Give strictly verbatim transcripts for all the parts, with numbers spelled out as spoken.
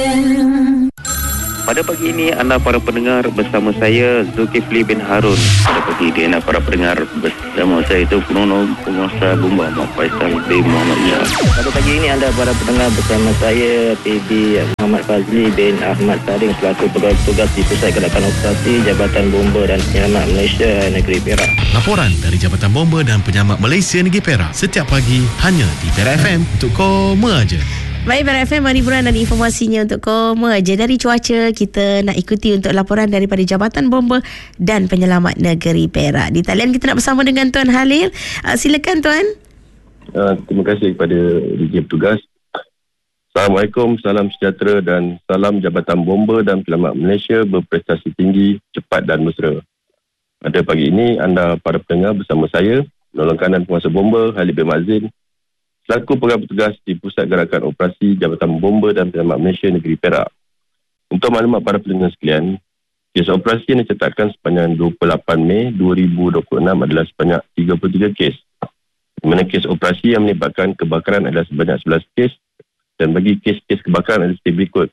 Pada pagi ini anda para pendengar bersama saya Zulkifli bin Harun. Pada pagi ini anda para pendengar bersama saya itu Penuno Penguasa Bomba Muhammad Faisal bin Muhammad Iyah. Pada pagi ini anda para pendengar bersama saya P B Muhammad Fazli bin Ahmad Sading selaku petugas di Pusat Gerakan Operasi Jabatan Bomba dan Penyelamat Malaysia Negeri Perak. Laporan dari Jabatan Bomba dan Penyelamat Malaysia Negeri Perak setiap pagi hanya di Perak F M untuk koma aja. Baik, Perak F M, hiburan dan informasinya untuk koma je. Dari cuaca, kita nak ikuti untuk laporan daripada Jabatan Bomba dan Penyelamat Negeri Perak. Di talian kita nak bersama dengan Tuan Halil. Uh, silakan Tuan. Uh, terima kasih kepada D J petugas. Assalamualaikum, salam sejahtera dan salam Jabatan Bomba dan Penyelamat Malaysia berprestasi tinggi, cepat dan mesra. Pada pagi ini, anda para pendengar bersama saya, Penolong Kanan Penguasa Bomba, Halid bin Mazin, selaku pegawai petugas di Pusat Gerakan Operasi Jabatan Bomba dan Penyelamat Malaysia Negeri Perak. Untuk maklumat para pendengar sekalian, kes operasi yang dicatatkan sepanjang dua puluh lapan Mei dua ribu dua puluh enam adalah sebanyak tiga puluh tiga kes. Di mana kes operasi yang menyebabkan kebakaran adalah sebanyak sebelas kes dan bagi kes-kes kebakaran adalah seperti berikut.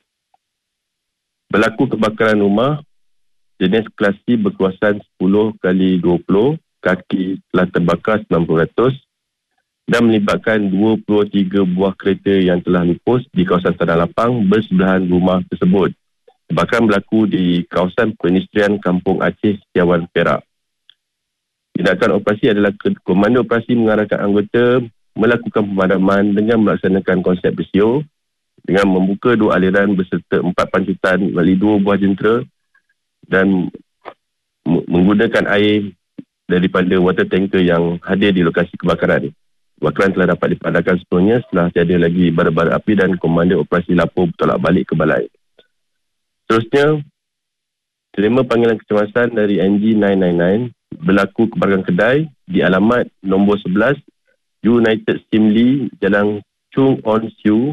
Berlaku kebakaran rumah jenis klasi berkuasaan sepuluh kali dua puluh, kaki telah terbakar sembilan puluh peratus dan melibatkan dua puluh tiga buah kereta yang telah lupus di kawasan tanah lapang bersebelahan rumah tersebut. Kebakaran berlaku di kawasan perindustrian Kampung Aceh, Setiawan, Perak. Tindakan operasi adalah komando operasi mengarahkan anggota melakukan pemadaman dengan melaksanakan konsep bersio dengan membuka dua aliran berserta empat pancutan melalui dua buah jentera dan menggunakan air daripada water tanker yang hadir di lokasi kebakaran. Kebakaran telah dapat dipadamkan sepenuhnya setelah tiada lagi bara-bara api dan komander operasi lapor bertolak balik ke balai. Seterusnya, terima panggilan kecemasan dari N G sembilan sembilan sembilan berlaku kebakaran kedai di alamat nombor sebelas United Simli, Jalan Chung On Siu,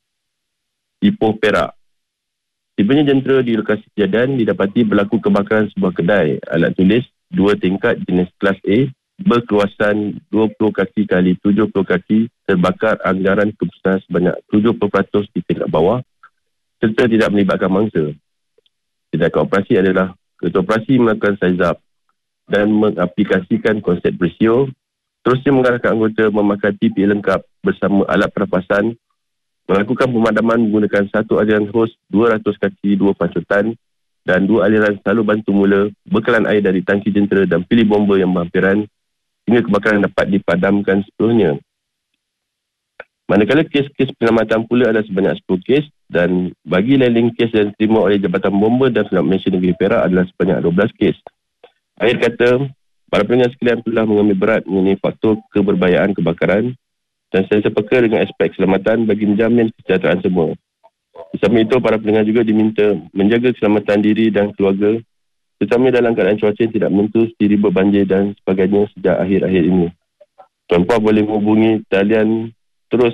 Ipoh, Perak. Tibanya jentera di lokasi kejadian didapati berlaku kebakaran sebuah kedai alat tulis dua tingkat jenis kelas A berkuasaan dua puluh kaki kali tujuh puluh kaki, terbakar anggaran kepustakaan sebanyak tujuh puluh peratus di tingkat bawah serta tidak melibatkan mangsa. Tindakan operasi adalah ketua operasi melakukan size up dan mengaplikasikan konsep bersio, terusnya mengarahkan anggota memakai P P E lengkap bersama alat perapasan, melakukan pemadaman menggunakan satu aliran hos dua ratus kaki dua pancutan dan dua aliran salur bantu mula, bekalan air dari tangki jentera dan pilih bomba yang berhampiran hingga kebakaran dapat dipadamkan sepenuhnya. Manakala kes-kes penyelamatan pula adalah sebanyak sepuluh kes dan bagi leading kes yang diterima oleh Jabatan Bomba dan Penyelamat Malaysia Negeri Perak adalah sebanyak dua belas kes. Akhir kata, para pendengar sekalian telah mengambil berat mengenai faktor keberbahayaan kebakaran dan saya sepeka dengan aspek keselamatan bagi menjamin kesejahteraan semua. Di samping itu, para pendengar juga diminta menjaga keselamatan diri dan keluarga terutama dalam keadaan cuaca yang tidak menentu seperti ribut banjir dan sebagainya sejak akhir-akhir ini. Tuan-puan boleh menghubungi talian terus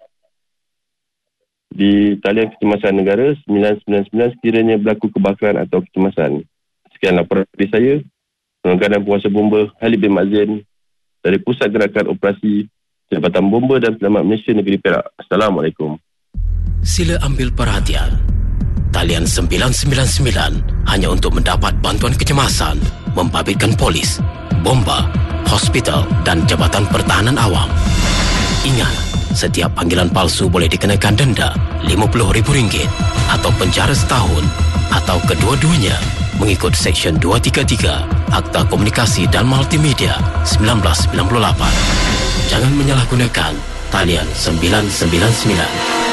di talian kecemasan negara sembilan sembilan sembilan sekiranya berlaku kebakaran atau kecemasan. Sekian laporan dari saya, Penolong Kanan Penguasa Bomba Halid bin Mazin dari Pusat Gerakan Operasi Jabatan Bomba dan Penyelamat Malaysia Negeri Perak. Assalamualaikum. Sila ambil perhatian. Talian sembilan sembilan sembilan hanya untuk mendapat bantuan kecemasan, membabitkan polis, bomba, hospital dan Jabatan Pertahanan Awam. Ingat, setiap panggilan palsu boleh dikenakan denda lima puluh ribu ringgit atau penjara setahun atau kedua-duanya mengikut Seksyen dua tiga tiga Akta Komunikasi dan Multimedia seribu sembilan ratus sembilan puluh lapan. Jangan menyalahgunakan talian sembilan sembilan sembilan.